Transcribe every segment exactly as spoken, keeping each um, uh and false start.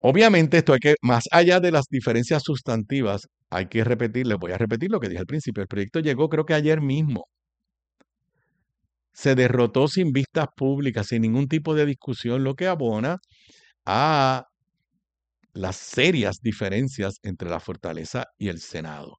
Obviamente esto hay que, más allá de las diferencias sustantivas, hay que repetir, les voy a repetir lo que dije al principio. El proyecto llegó creo que ayer mismo. Se derrotó sin vistas públicas, sin ningún tipo de discusión, lo que abona a las serias diferencias entre la Fortaleza y el Senado.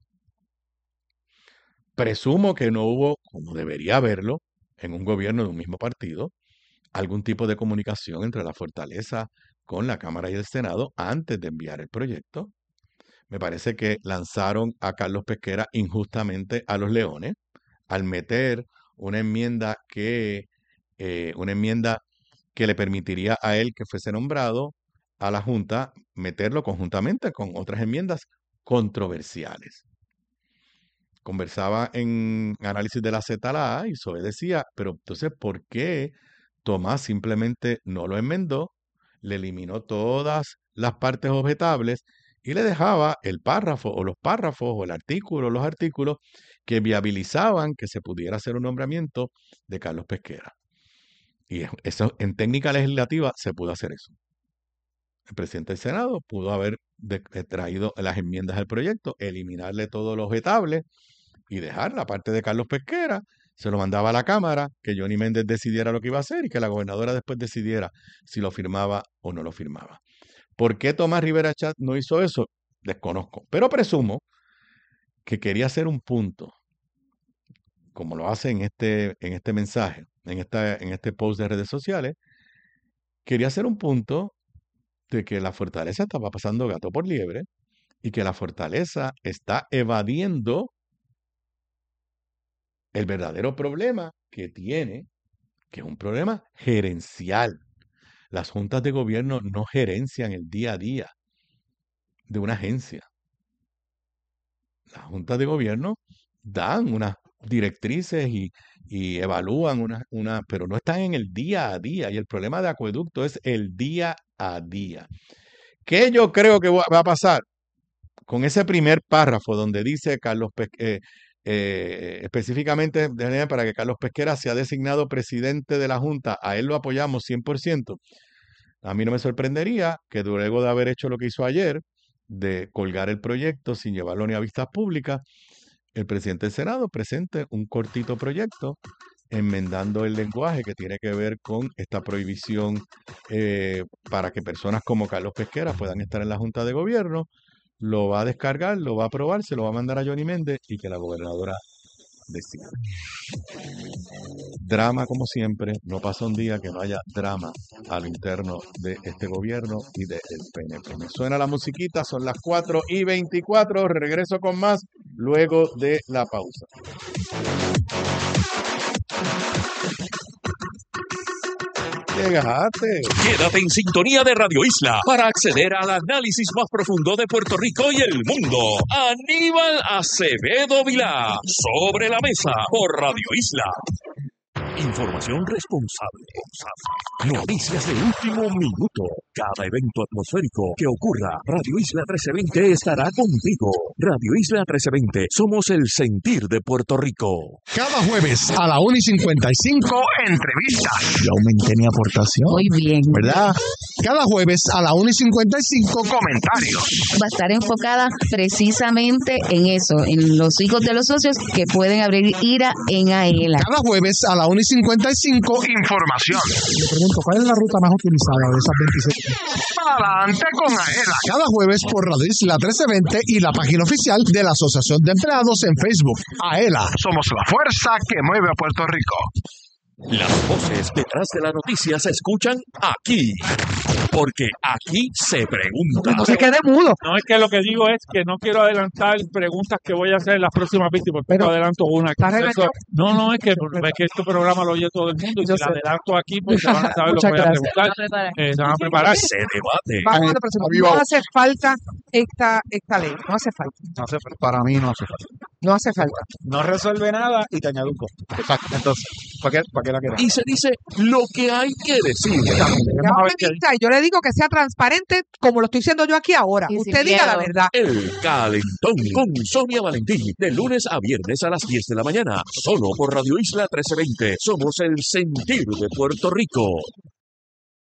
Presumo que no hubo, como debería haberlo, en un gobierno de un mismo partido, algún tipo de comunicación entre la Fortaleza con la Cámara y el Senado antes de enviar el proyecto. Me parece que lanzaron a Carlos Pesquera injustamente a los leones al meter una enmienda que, eh, una enmienda que le permitiría a él que fuese nombrado a la Junta, meterlo conjuntamente con otras enmiendas controversiales. Conversaba en análisis de la Z a la A y Zoe decía, pero entonces, ¿por qué Tomás simplemente no lo enmendó, le eliminó todas las partes objetables y le dejaba el párrafo o los párrafos o el artículo o los artículos que viabilizaban que se pudiera hacer un nombramiento de Carlos Pesquera? Y eso, en técnica legislativa se pudo hacer eso. El presidente del Senado pudo haber de, de traído las enmiendas al proyecto, eliminarle todo lo objetable y dejar la parte de Carlos Pesquera. Se lo mandaba a la Cámara, que Johnny Méndez decidiera lo que iba a hacer y que la gobernadora después decidiera si lo firmaba o no lo firmaba. ¿Por qué Tomás Rivera Chat no hizo eso? Desconozco, pero presumo que quería hacer un punto, como lo hace en este, en este mensaje, en, esta, en este post de redes sociales, quería hacer un punto de que la Fortaleza estaba pasando gato por liebre y que la Fortaleza está evadiendo el verdadero problema que tiene, que es un problema gerencial. Las juntas de gobierno no gerencian el día a día de una agencia. Las juntas de gobierno dan unas directrices y, y evalúan una, una, pero no están en el día a día. Y el problema de Acueducto es el día a día. ¿Qué yo creo que va a pasar con ese primer párrafo donde dice Carlos Pesquera, eh, eh, específicamente para que Carlos Pesquera sea designado presidente de la Junta? A él lo apoyamos cien por ciento. A mí no me sorprendería que luego de haber hecho lo que hizo ayer, de colgar el proyecto sin llevarlo ni a vistas públicas, el presidente del Senado presente un cortito proyecto enmendando el lenguaje que tiene que ver con esta prohibición eh, para que personas como Carlos Pesquera puedan estar en la Junta de Gobierno. Lo va a descargar, lo va a aprobar, se lo va a mandar a Johnny Méndez y que la gobernadora decida. Drama como siempre, no pasa un día que no haya drama a lo interno de este gobierno y del P N P. Me suena la musiquita, son las cuatro y veinticuatro, regreso con más luego de la pausa. Llegaste. Quédate en sintonía de Radio Isla para acceder al análisis más profundo de Puerto Rico y el mundo. Aníbal Acevedo Vilá, Sobre la Mesa, por Radio Isla. Información responsable. Noticias de último minuto. Cada evento atmosférico que ocurra, Radio Isla trece veinte estará contigo. Radio Isla trece veinte, somos el sentir de Puerto Rico. Cada jueves a la una y cincuenta y cinco, entrevistas. Yo aumenté mi aportación. Muy bien. ¿Verdad? Cada jueves a la una y cincuenta y cinco, comentarios. Va a estar enfocada precisamente en eso, en los hijos de los socios que pueden abrir ira en AELA. Cada jueves a la una y cincuenta y cinco, información. Le pregunto, ¿cuál es la ruta más utilizada de esas veintiséis? Adelante con AELA. Cada jueves por Radio Isla trece veinte y la página oficial de la Asociación de Empleados en Facebook. AELA, somos la fuerza que mueve a Puerto Rico. Las voces detrás de la noticia se escuchan aquí, porque aquí se pregunta. No se quede mudo. No, es que lo que digo es que no quiero adelantar preguntas que voy a hacer en las próximas víctimas, pero adelanto una. Eso, no, no, es que, es que este programa lo oye todo el mundo y si la adelanto aquí, pues se van a saber lo que voy a preguntar. Eh, se van a preparar. Se debate. Vamos, no hace falta esta, esta ley, no hace falta. No hace falta. Para mí no hace falta. No hace falta. No resuelve nada y te añado un costo. Exacto. Entonces, ¿para qué, para qué la queremos? Y se dice lo que hay que decir. Yo le digo que sea transparente como lo estoy diciendo yo aquí ahora. Y Usted sin diga miedo. la verdad. El Calentón con Sonia Valentín, de lunes a viernes a las diez de la mañana, solo por Radio Isla trece veinte. Somos el sentir de Puerto Rico.